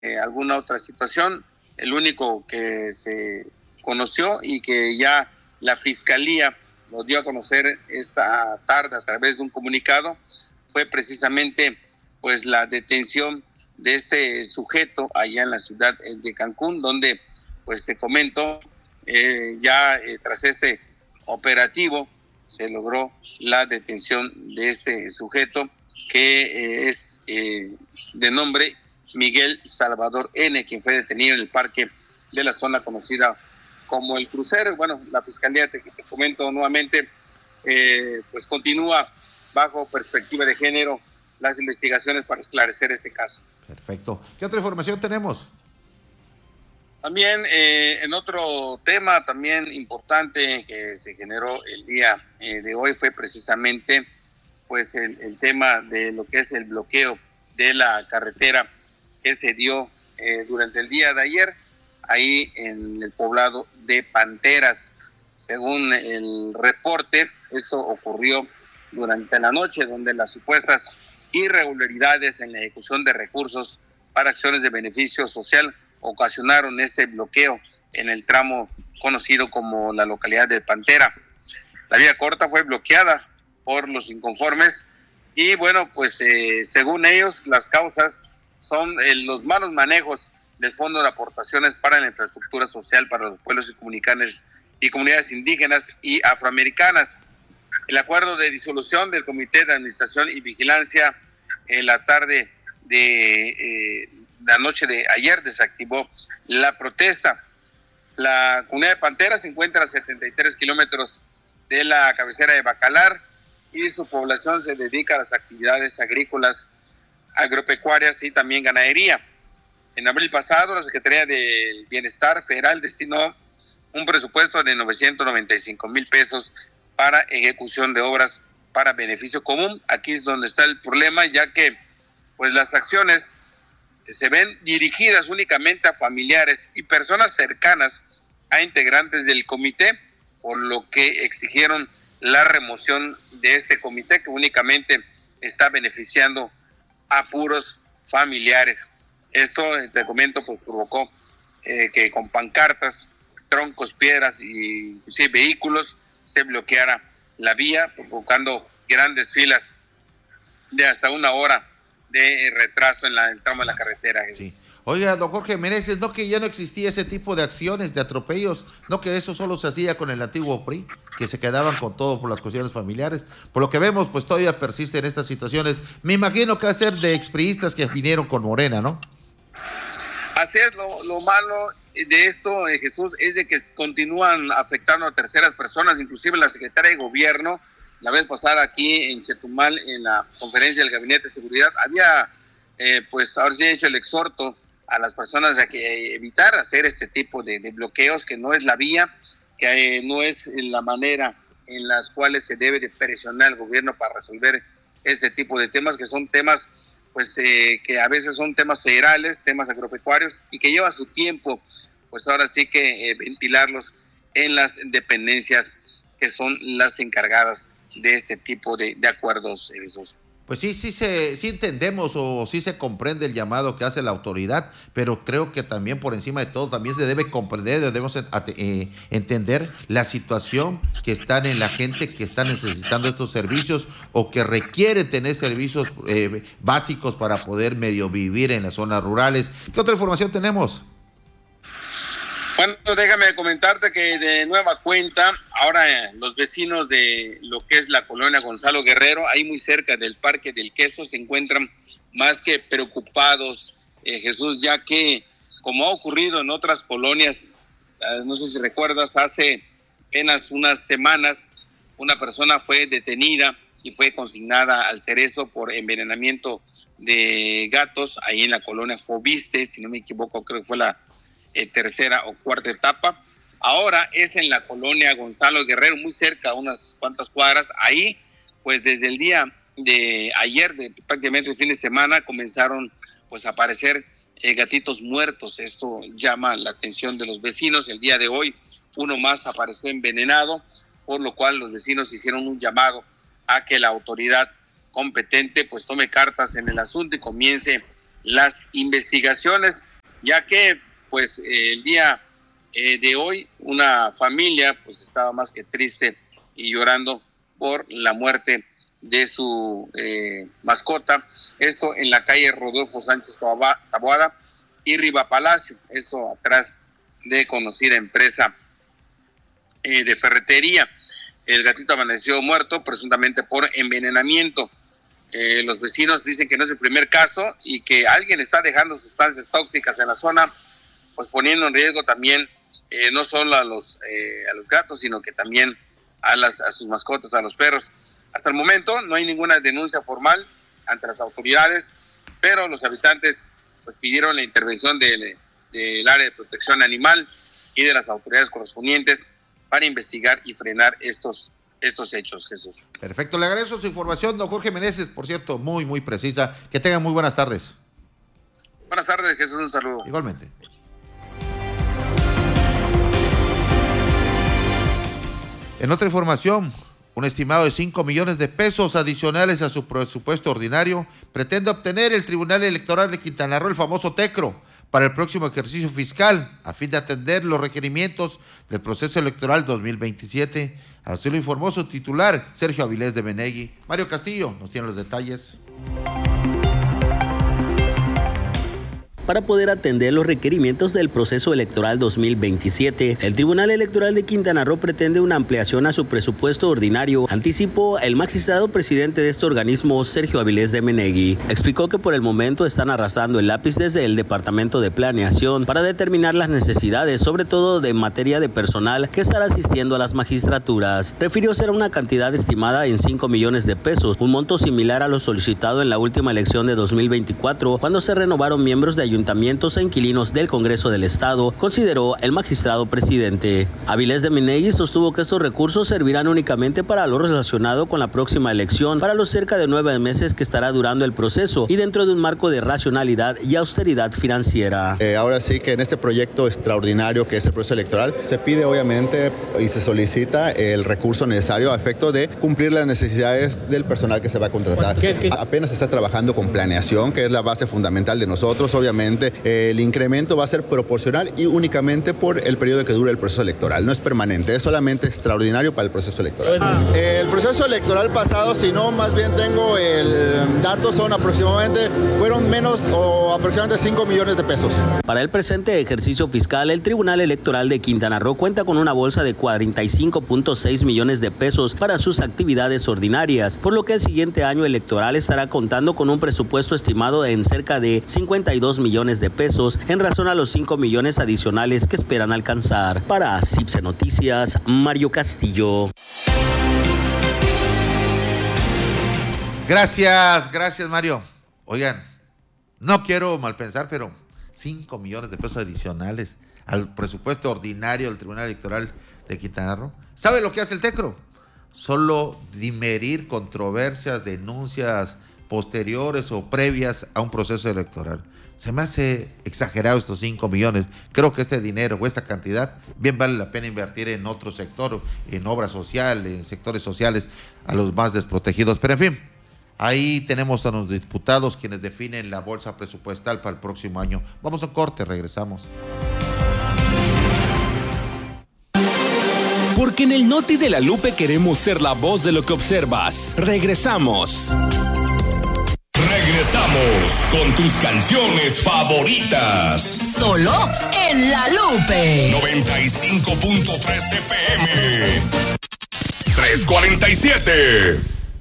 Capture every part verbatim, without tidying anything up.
eh, alguna otra situación. El único que se conoció y que ya la Fiscalía lo dio a conocer esta tarde a través de un comunicado fue precisamente pues la detención de este sujeto allá en la ciudad de Cancún, donde pues te comento, eh, ya eh, tras este operativo se logró la detención de este sujeto que eh, es eh, de nombre Miguel Salvador N., quien fue detenido en el parque de la zona conocida como El Crucero. Bueno, la Fiscalía, te, te comento nuevamente, eh, pues continúa bajo perspectiva de género las investigaciones para esclarecer este caso. Perfecto. ¿Qué otra información tenemos? También eh, en otro tema también importante que se generó el día eh, de hoy fue precisamente pues el, el tema de lo que es el bloqueo de la carretera que se dio eh, durante el día de ayer ahí en el poblado de Panteras. Según el reporte, esto ocurrió durante la noche, donde las supuestas irregularidades en la ejecución de recursos para acciones de beneficio social ocasionaron este bloqueo en el tramo conocido como la localidad de Pantera. La vía corta fue bloqueada por los inconformes y bueno, pues eh, según ellos las causas son eh, los malos manejos del Fondo de Aportaciones para la Infraestructura Social para los Pueblos y Comunidades, y comunidades indígenas y afroamericanas. El acuerdo de disolución del Comité de Administración y Vigilancia en la tarde de eh, la noche de ayer desactivó la protesta. La comunidad de Pantera se encuentra a setenta y tres kilómetros de la cabecera de Bacalar y su población se dedica a las actividades agrícolas, agropecuarias y también ganadería. En abril pasado, la Secretaría del Bienestar Federal destinó un presupuesto de novecientos noventa y cinco mil pesos para ejecución de obras para beneficio común. Aquí es donde está el problema, ya que pues las acciones se ven dirigidas únicamente a familiares y personas cercanas a integrantes del comité, por lo que exigieron la remoción de este comité que únicamente está beneficiando a puros familiares. Esto, te comento, pues provocó eh, que con pancartas, troncos, piedras y sí, vehículos se bloqueara la vía, provocando grandes filas de hasta una hora de retraso en la, el tramo de la carretera. Sí. Oiga, don Jorge Meneses, ¿no que ya no existía ese tipo de acciones, de atropellos? ¿No que eso solo se hacía con el antiguo P R I? Que se quedaban con todo por las cuestiones familiares. Por lo que vemos, pues todavía persisten estas situaciones. Me imagino que va a ser de expriistas que vinieron con Morena, ¿no? Así es, lo, lo malo de esto, eh, Jesús, es de que continúan afectando a terceras personas, inclusive la secretaria de Gobierno, la vez pasada aquí en Chetumal, en la conferencia del Gabinete de Seguridad, había, eh, pues, ahora sí hecho el exhorto a las personas a que evitar hacer este tipo de, de bloqueos, que no es la vía, que eh, no es la manera en las cuales se debe de presionar al gobierno para resolver este tipo de temas, que son temas, pues, eh, que a veces son temas federales, temas agropecuarios, y que lleva su tiempo, pues, ahora sí que eh, ventilarlos en las dependencias que son las encargadas de este tipo de, de acuerdos, Jesús. Pues sí, sí, se, sí entendemos o sí se comprende el llamado que hace la autoridad, pero creo que también por encima de todo también se debe comprender, debemos eh, entender la situación que están en la gente que está necesitando estos servicios o que requiere tener servicios eh, básicos para poder medio vivir en las zonas rurales. ¿Qué otra información tenemos? Bueno, déjame comentarte que de nueva cuenta, ahora eh, los vecinos de lo que es la colonia Gonzalo Guerrero, ahí muy cerca del Parque del Queso, se encuentran más que preocupados, eh, Jesús, ya que como ha ocurrido en otras colonias, eh, no sé si recuerdas, hace apenas unas semanas, una persona fue detenida y fue consignada al Cerezo por envenenamiento de gatos, ahí en la colonia Fobiste, si no me equivoco, creo que fue la Eh, tercera o cuarta etapa. Ahora es en la colonia Gonzalo Guerrero, muy cerca, unas cuantas cuadras. Ahí, pues desde el día de ayer, de prácticamente el fin de semana, comenzaron pues a aparecer eh, gatitos muertos. Esto llama la atención de los vecinos. El día de hoy, uno más apareció envenenado, por lo cual los vecinos hicieron un llamado a que la autoridad competente pues tome cartas en el asunto y comience las investigaciones. ya que pues eh, el día eh, de hoy una familia pues estaba más que triste y llorando por la muerte de su eh, mascota, esto en la calle Rodolfo Sánchez Taboada y Riva Palacio, esto atrás de conocida empresa eh, de ferretería. El gatito amaneció muerto presuntamente por envenenamiento. Eh, los vecinos dicen que no es el primer caso y que alguien está dejando sustancias tóxicas en la zona, pues poniendo en riesgo también eh, no solo a los eh, a los gatos, sino que también a las a sus mascotas, a los perros. Hasta el momento no hay ninguna denuncia formal ante las autoridades, pero los habitantes pues pidieron la intervención del, del área de protección animal y de las autoridades correspondientes para investigar y frenar estos estos hechos, Jesús. Perfecto, le agradezco su información, don Jorge Meneses, por cierto, muy, muy precisa. Que tengan muy buenas tardes. Buenas tardes, Jesús, un saludo. Igualmente. En otra información, un estimado de cinco millones de pesos adicionales a su presupuesto ordinario pretende obtener el Tribunal Electoral de Quintana Roo, el famoso TECRO, para el próximo ejercicio fiscal, a fin de atender los requerimientos del proceso electoral dos mil veintisiete. Así lo informó su titular, Sergio Avilés de Menegui. Mario Castillo nos tiene los detalles. Para poder atender los requerimientos del proceso electoral dos mil veintisiete, el Tribunal Electoral de Quintana Roo pretende una ampliación a su presupuesto ordinario, anticipó el magistrado presidente de este organismo, Sergio Avilés de Menegui. Explicó que por el momento están arrastrando el lápiz desde el Departamento de Planeación para determinar las necesidades, sobre todo de materia de personal que estará asistiendo a las magistraturas. Refirió ser una cantidad estimada en cinco millones de pesos, un monto similar a lo solicitado en la última elección de dos mil veinticuatro, cuando se renovaron miembros de ayuntamientos e inquilinos del Congreso del Estado, consideró el magistrado presidente. Avilés de Menegui sostuvo que estos recursos servirán únicamente para lo relacionado con la próxima elección, para los cerca de nueve meses que estará durando el proceso y dentro de un marco de racionalidad y austeridad financiera. Eh, ahora sí que en este proyecto extraordinario que es el proceso electoral, se pide obviamente y se solicita el recurso necesario a efecto de cumplir las necesidades del personal que se va a contratar. ¿Qué, qué? Apenas se está trabajando con planeación, que es la base fundamental de nosotros, obviamente. El incremento va a ser proporcional y únicamente por el periodo que dure el proceso electoral. No es permanente, es solamente extraordinario para el proceso electoral. El proceso electoral pasado, si no, más bien tengo el dato, son aproximadamente, fueron menos o aproximadamente cinco millones de pesos. Para el presente ejercicio fiscal, el Tribunal Electoral de Quintana Roo cuenta con una bolsa de cuarenta y cinco punto seis millones de pesos para sus actividades ordinarias, por lo que el siguiente año electoral estará contando con un presupuesto estimado en cerca de cincuenta y dos millones de pesos en razón a los cinco millones adicionales que esperan alcanzar. Para C I P S E Noticias, Mario Castillo. Gracias, gracias Mario. Oigan, no quiero mal pensar, pero cinco millones de pesos adicionales al presupuesto ordinario del Tribunal Electoral de Quintana Roo. ¿Sabe lo que hace el TECRO? Solo dimerir controversias, denuncias posteriores o previas a un proceso electoral. Se me hace exagerado estos cinco millones. Creo que este dinero o esta cantidad bien vale la pena invertir en otro sector, en obras sociales, en sectores sociales, a los más desprotegidos. Pero en fin, ahí tenemos a los diputados quienes definen la bolsa presupuestal para el próximo año. Vamos a un corte, regresamos. Porque en el Noti de la Lupe queremos ser la voz de lo que observas. Regresamos. Regresamos con tus canciones favoritas. Solo en La Lupe. noventa y cinco punto tres F M. trescientos cuarenta y siete.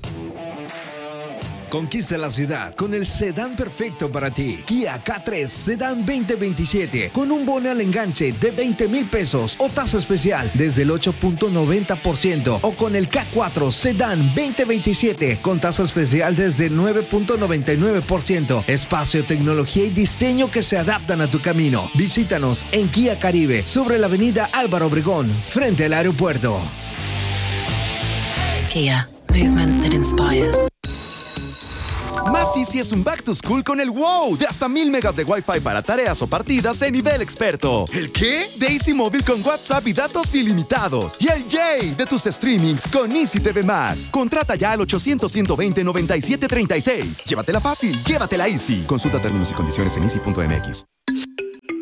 Conquista la ciudad con el sedán perfecto para ti. Kia K tres Sedán veinte veintisiete con un bono al enganche de veinte mil pesos o tasa especial desde el ocho punto noventa por ciento, o con el K cuatro Sedán veinte veintisiete con tasa especial desde el nueve punto noventa y nueve por ciento. Espacio, tecnología y diseño que se adaptan a tu camino. Visítanos en Kia Caribe sobre la avenida Álvaro Obregón frente al aeropuerto. Kia, movement that inspires. Más Easy es un back to school con el wow de hasta mil megas de Wi-Fi para tareas o partidas de nivel experto. ¿El qué? De Easy Móvil con WhatsApp y datos ilimitados. Y el Yay de tus streamings con Easy T V más. Contrata ya al ochocientos, ciento veinte, noventa y siete treinta y seis. Llévatela fácil, llévatela Easy. Consulta términos y condiciones en easy punto m x.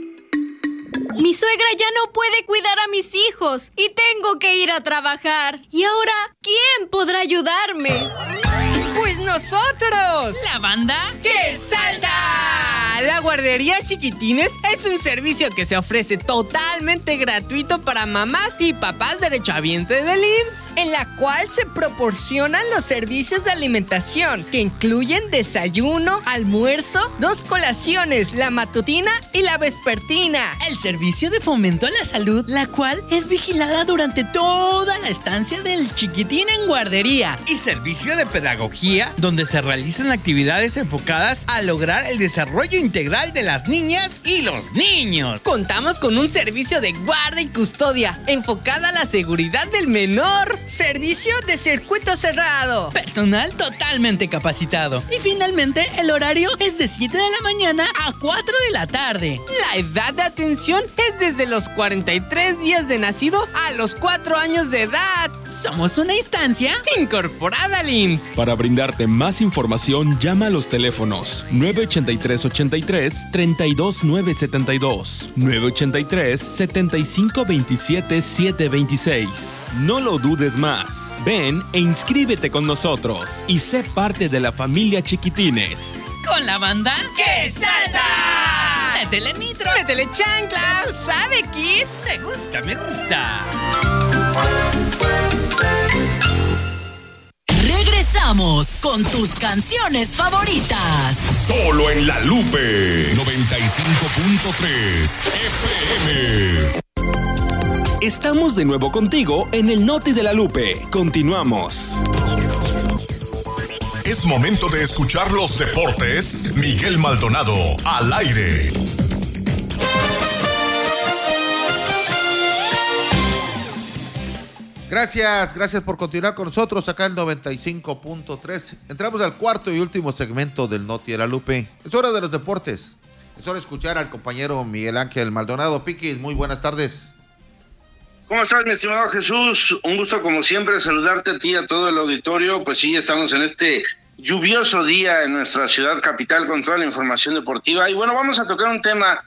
Mi suegra ya no puede cuidar a mis hijos y tengo que ir a trabajar. ¿Y ahora quién podrá ayudarme? ¡Pues nosotros! ¿La banda que salta! La guardería Chiquitines es un servicio que se ofrece totalmente gratuito para mamás y papás derechohabientes del I M S S, en la cual se proporcionan los servicios de alimentación que incluyen desayuno, almuerzo, dos colaciones, la matutina y la vespertina. El servicio de fomento a la salud, la cual es vigilada durante toda la estancia del chiquitín en guardería. Y servicio de pedagogía, donde se realizan actividades enfocadas a lograr el desarrollo integral de las niñas y los niños. Contamos con un servicio de guarda y custodia enfocada a la seguridad del menor. Servicio de circuito cerrado. Personal totalmente capacitado. Y finalmente, el horario es de siete de la mañana a cuatro de la tarde. La edad de atención es desde los cuarenta y tres días de nacido a los cuatro años de edad. Somos una instancia incorporada al I M S S. Para brindarte más información, llama a los teléfonos nueve ochenta y tres, ochenta y tres, treinta y dos, nueve setenta y dos, nueve ochenta y tres, setenta y cinco, veintisiete, setecientos veintiséis. No lo dudes más. Ven e inscríbete con nosotros y sé parte de la familia Chiquitines. Con la banda que salta. Métele nitro. Métele chancla. ¿Tú sabes, Kid? Te gusta, me gusta. Regresamos con tus canciones favoritas. Solo en La Lupe noventa y cinco punto tres F M. Estamos de nuevo contigo en el Noti de la Lupe. Continuamos. Es momento de escuchar los deportes. Miguel Maldonado al aire. Gracias, gracias por continuar con nosotros acá en noventa y cinco punto tres. Entramos al cuarto y último segmento del Noti de la Lupe. Es hora de los deportes. Es hora de escuchar al compañero Miguel Ángel Maldonado. Piquis, muy buenas tardes. ¿Cómo estás, mi estimado Jesús? Un gusto, como siempre, saludarte a ti y a todo el auditorio. Pues sí, estamos en este lluvioso día en nuestra ciudad capital con toda la información deportiva. Y bueno, vamos a tocar un tema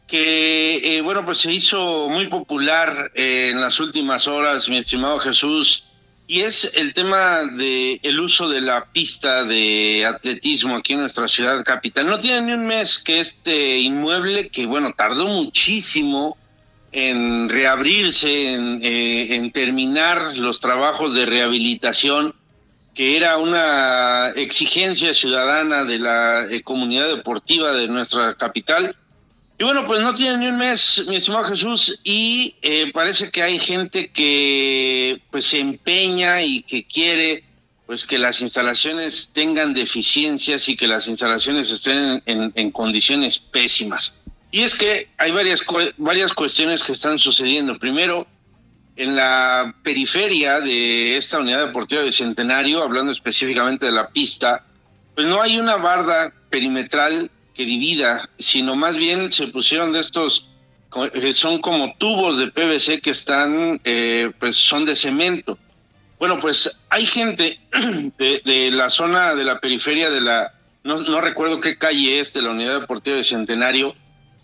que, eh, bueno, pues se hizo muy popular eh, en las últimas horas, mi estimado Jesús, y es el tema de el uso de la pista de atletismo aquí en nuestra ciudad capital. No tiene ni un mes que este inmueble, que bueno, tardó muchísimo en reabrirse, en, eh, en terminar los trabajos de rehabilitación, que era una exigencia ciudadana de la eh, comunidad deportiva de nuestra capital. Y bueno, pues no tiene ni un mes, mi estimado Jesús, y eh, parece que hay gente que pues se empeña y que quiere pues que las instalaciones tengan deficiencias y que las instalaciones estén en, en condiciones pésimas. Y es que hay varias, varias cuestiones que están sucediendo. Primero, en la periferia de esta unidad deportiva de Centenario, hablando específicamente de la pista, pues no hay una barda perimetral que divida, sino más bien se pusieron de estos, que son como tubos de P V C que están, eh, pues son de cemento. Bueno, pues hay gente de, de la zona de la periferia de la, no, no recuerdo qué calle es, de la unidad deportiva de Centenario,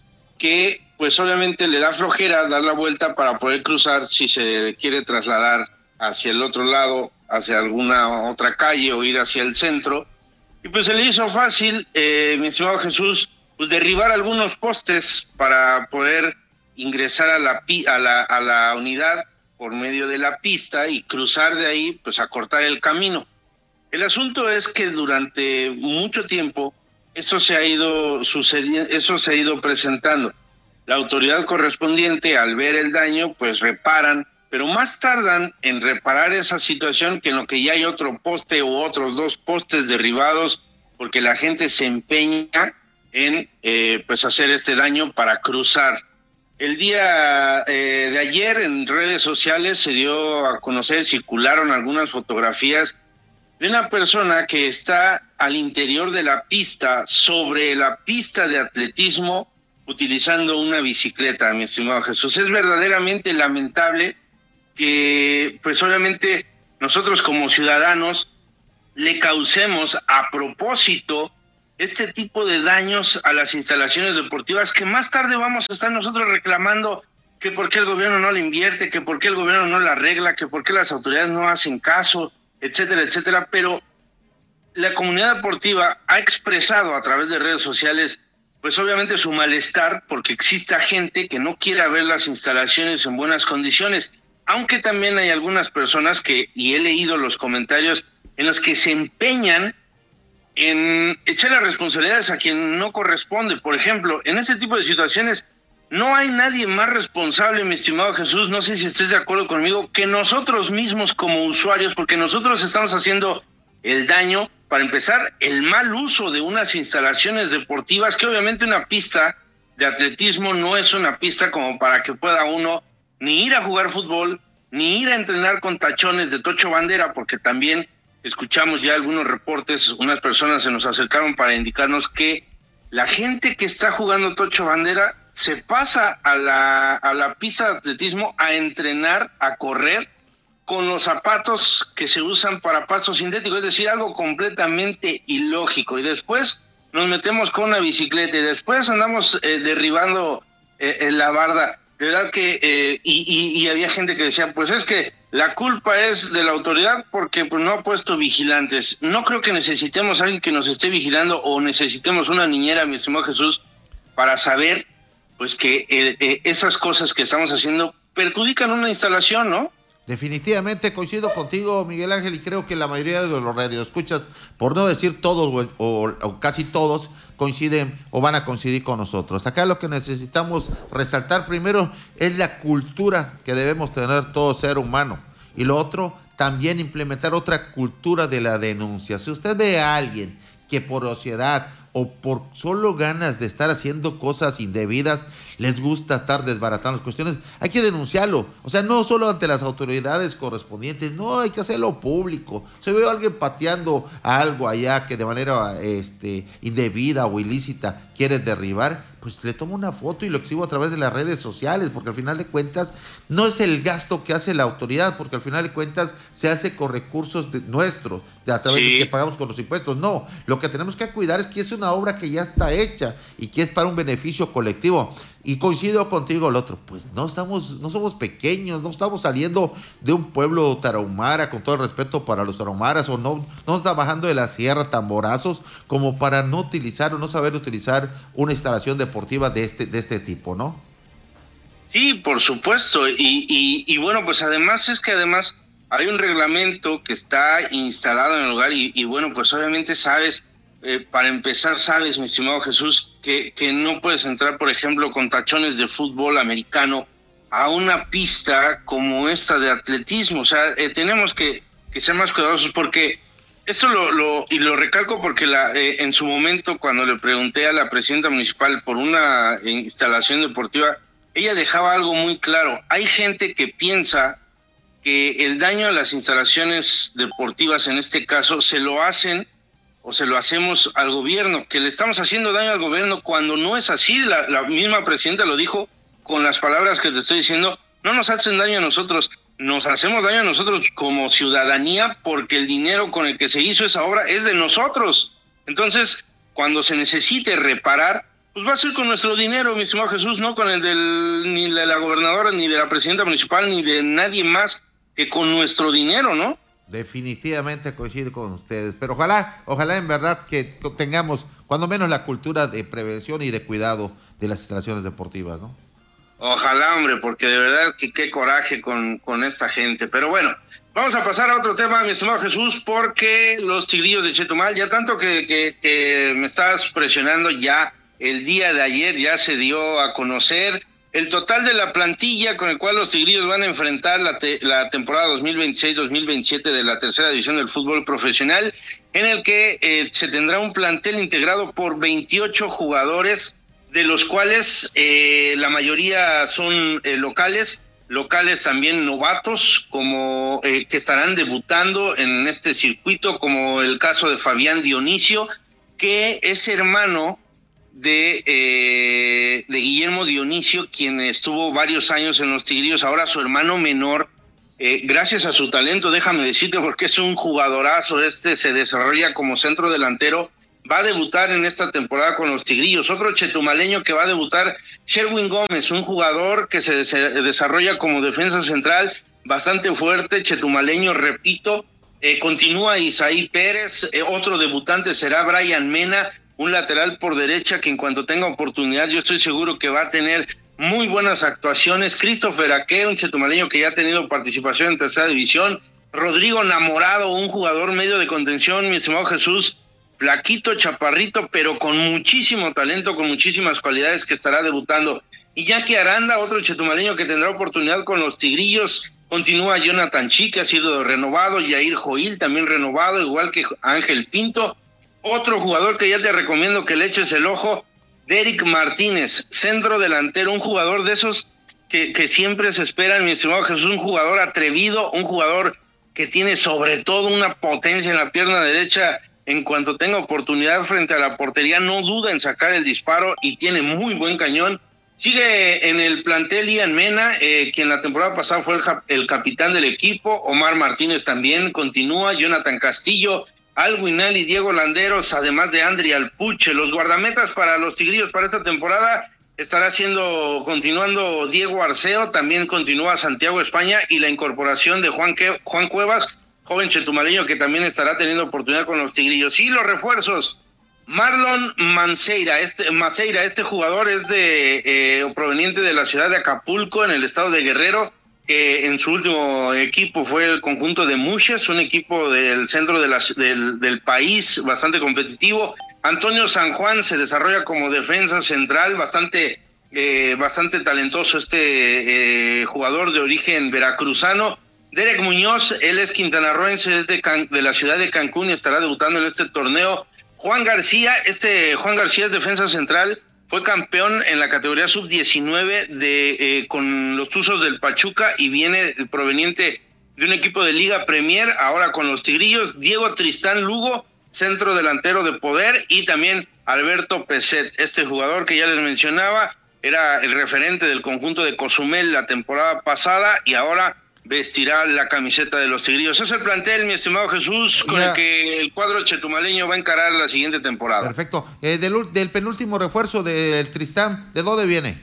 que pues obviamente le da flojera dar la vuelta para poder cruzar si se quiere trasladar hacia el otro lado, hacia alguna otra calle o ir hacia el centro. Y pues se le hizo fácil, eh, mi estimado Jesús, pues derribar algunos postes para poder ingresar a la, a la, a la unidad por medio de la pista y cruzar de ahí, pues a cortar el camino. El asunto es que durante mucho tiempo esto se ha ido sucediendo, eso se ha ido presentando. La autoridad correspondiente, al ver el daño, pues reparan, pero más tardan en reparar esa situación que en lo que ya hay otro poste u otros dos postes derribados, porque la gente se empeña en eh, pues hacer este daño para cruzar. El día eh, de ayer en redes sociales se dio a conocer, circularon algunas fotografías de una persona que está al interior de la pista, sobre la pista de atletismo, utilizando una bicicleta, mi estimado Jesús. Es verdaderamente lamentable que, pues obviamente, nosotros como ciudadanos le causemos a propósito este tipo de daños a las instalaciones deportivas que más tarde vamos a estar nosotros reclamando que por qué el gobierno no le invierte, que por qué el gobierno no la arregla, que por qué las autoridades no hacen caso, etcétera, etcétera. Pero la comunidad deportiva ha expresado a través de redes sociales, pues obviamente su malestar porque exista gente que no quiera ver las instalaciones en buenas condiciones, aunque también hay algunas personas que, y he leído los comentarios, en los que se empeñan en echar las responsabilidades a quien no corresponde. Por ejemplo, en este tipo de situaciones no hay nadie más responsable, mi estimado Jesús, no sé si estés de acuerdo conmigo, que nosotros mismos como usuarios, porque nosotros estamos haciendo el daño, para empezar, el mal uso de unas instalaciones deportivas, que obviamente una pista de atletismo no es una pista como para que pueda uno ni ir a jugar fútbol, ni ir a entrenar con tachones de tocho bandera, porque también escuchamos ya algunos reportes, unas personas se nos acercaron para indicarnos que la gente que está jugando tocho bandera se pasa a la, a la pista de atletismo a entrenar, a correr, con los zapatos que se usan para pasto sintético, es decir, algo completamente ilógico. Y después nos metemos con una bicicleta y después andamos eh, derribando eh, en la barda. De verdad que, eh, y, y, y había gente que decía, pues es que la culpa es de la autoridad porque pues, no ha puesto vigilantes. No creo que necesitemos a alguien que nos esté vigilando o necesitemos una niñera, mi estimado Jesús, para saber pues que eh, eh, esas cosas que estamos haciendo perjudican una instalación, ¿no? Definitivamente coincido contigo, Miguel Ángel, y creo que la mayoría de los radioescuchas, por no decir todos o, o, o casi todos, coinciden o van a coincidir con nosotros. Acá lo que necesitamos resaltar primero es la cultura que debemos tener todo ser humano. Y lo otro, también implementar otra cultura de la denuncia. Si usted ve a alguien que por ociosidad o por solo ganas de estar haciendo cosas indebidas, les gusta estar desbaratando las cuestiones, hay que denunciarlo. O sea, no solo ante las autoridades correspondientes, no, hay que hacerlo público. Si veo a alguien pateando algo allá que de manera este, indebida o ilícita quiere derribar, pues le tomo una foto y lo exhibo a través de las redes sociales, porque al final de cuentas no es el gasto que hace la autoridad, porque al final de cuentas se hace con recursos de, nuestros, de a través sí. de que pagamos con los impuestos. No, lo que tenemos que cuidar es que es una obra que ya está hecha y que es para un beneficio colectivo. Y coincido contigo el otro, pues no estamos, no somos pequeños, no estamos saliendo de un pueblo tarahumara, con todo el respeto para los tarahumaras, o no, no está bajando de la sierra tamborazos como para no utilizar o no saber utilizar una instalación deportiva de este, de este tipo, ¿no? Sí, por supuesto, y, y, y bueno, pues además es que además hay un reglamento que está instalado en el lugar y, y bueno, pues obviamente sabes, eh, para empezar sabes, mi estimado Jesús, que, que no puedes entrar, por ejemplo, con tachones de fútbol americano a una pista como esta de atletismo. O sea, eh, tenemos que, que ser más cuidadosos porque esto lo, lo y lo recalco porque la, eh, en su momento cuando le pregunté a la presidenta municipal por una instalación deportiva, ella dejaba algo muy claro. Hay gente que piensa que el daño a las instalaciones deportivas, en este caso, se lo hacen o se lo hacemos al gobierno, que le estamos haciendo daño al gobierno cuando no es así. La, la misma presidenta lo dijo con las palabras que te estoy diciendo. No nos hacen daño a nosotros, nos hacemos daño a nosotros como ciudadanía porque el dinero con el que se hizo esa obra es de nosotros. Entonces, cuando se necesite reparar, pues va a ser con nuestro dinero, mi estimado Jesús, no con el del ni de la gobernadora, ni de la presidenta municipal, ni de nadie más que con nuestro dinero, ¿no? Definitivamente coincido con ustedes, pero ojalá, ojalá en verdad que tengamos cuando menos la cultura de prevención y de cuidado de las instalaciones deportivas, ¿no? Ojalá, hombre, porque de verdad que qué coraje con, con esta gente. Pero bueno, vamos a pasar a otro tema, mi estimado Jesús, porque los Tigrillos de Chetumal, ya tanto que, que, que me estás presionando, ya el día de ayer ya se dio a conocer el total de la plantilla con el cual los Tigrillos van a enfrentar la, te, la temporada dos mil veintiséis dos mil veintisiete de la tercera división del fútbol profesional, en el que eh, se tendrá un plantel integrado por veintiocho jugadores, de los cuales eh, la mayoría son eh, locales, locales también novatos, como eh, que estarán debutando en este circuito, como el caso de Fabián Dionisio, que es hermano de, eh, de Guillermo Dionisio, quien estuvo varios años en los Tigrillos. Ahora su hermano menor, eh, gracias a su talento, déjame decirte, porque es un jugadorazo, este se desarrolla como centro delantero, va a debutar en esta temporada con los Tigrillos. Otro chetumaleño que va a debutar, Sherwin Gómez, un jugador que se, se desarrolla como defensa central, bastante fuerte, chetumaleño, repito. Eh, continúa Isaí Pérez, eh, otro debutante será Brian Mena, un lateral por derecha que en cuanto tenga oportunidad yo estoy seguro que va a tener muy buenas actuaciones. Christopher Aque, un chetumaleño que ya ha tenido participación en tercera división. Rodrigo Namorado, un jugador medio de contención, mi estimado Jesús, flaquito, chaparrito, pero con muchísimo talento, con muchísimas cualidades, que estará debutando. Iñaki Aranda, otro chetumaleño que tendrá oportunidad con los Tigrillos. Continúa Jonathan Chi, que ha sido renovado, Yair Joil también renovado, igual que Ángel Pinto. Otro jugador que ya te recomiendo que le eches el ojo, Derek Martínez, centro delantero, un jugador de esos que, que siempre se esperan, mi estimado Jesús, un jugador atrevido, un jugador que tiene sobre todo una potencia en la pierna derecha. En cuanto tenga oportunidad frente a la portería, no duda en sacar el disparo y tiene muy buen cañón. Sigue en el plantel Ian Mena, eh, quien la temporada pasada fue el, el capitán del equipo. Omar Martínez también continúa, Jonathan Castillo, Alwinal y Diego Landeros, además de Andri Alpuche. Los guardametas para los Tigrillos para esta temporada estará siendo, continuando Diego Arceo, también continúa Santiago España y la incorporación de Juan, que, Juan Cuevas, joven chetumaleño que también estará teniendo oportunidad con los Tigrillos. Y los refuerzos, Marlon Manceira, este, Maceira, este jugador es de eh, proveniente de la ciudad de Acapulco, en el estado de Guerrero, que en su último equipo fue el conjunto de Muches, un equipo del centro de la, del, del país, bastante competitivo. Antonio San Juan se desarrolla como defensa central, bastante, eh, bastante talentoso este eh, jugador de origen veracruzano. Derek Muñoz, él es quintanarroense, es de, Can, de la ciudad de Cancún y estará debutando en este torneo. Juan García, este Juan García es defensa central, fue campeón en la categoría sub diecinueve de, eh, con los Tuzos del Pachuca y viene proveniente de un equipo de Liga Premier, ahora con los Tigrillos. Diego Tristán Lugo, centro delantero de poder, y también Alberto Peset, este jugador que ya les mencionaba, era el referente del conjunto de Cozumel la temporada pasada y ahora vestirá la camiseta de los Tigrillos. Es el plantel, mi estimado Jesús, con ya. el que el cuadro chetumaleño va a encarar la siguiente temporada. Perfecto. Eh, del, del penúltimo refuerzo del Tristán, ¿de dónde viene?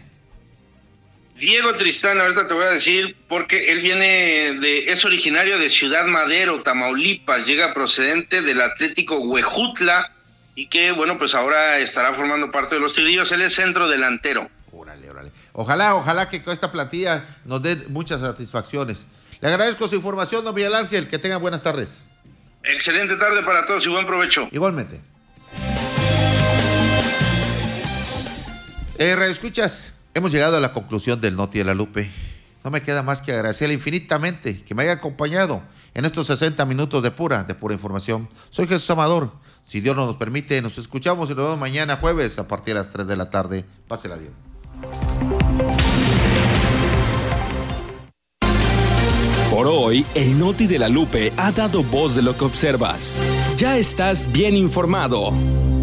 Diego Tristán, ahorita te voy a decir, porque él viene de, es originario de Ciudad Madero, Tamaulipas, llega procedente del Atlético Huejutla y que, bueno, pues ahora estará formando parte de los Tigrillos. Él es centro delantero. Órale, órale. Ojalá, ojalá que con esta plantilla nos dé muchas satisfacciones. Le agradezco su información, don Miguel Ángel, que tengan buenas tardes. Excelente tarde para todos y buen provecho. Igualmente. Eh, Radio Escuchas, hemos llegado a la conclusión del Noti de la Lupe. No me queda más que agradecerle infinitamente que me haya acompañado en estos sesenta minutos de pura, de pura información. Soy Jesús Amador. Si Dios nos permite, nos escuchamos y nos vemos mañana jueves a partir de las tres de la tarde. Pásela bien. Por hoy, el Noti de la Lupe ha dado voz de lo que observas. Ya estás bien informado.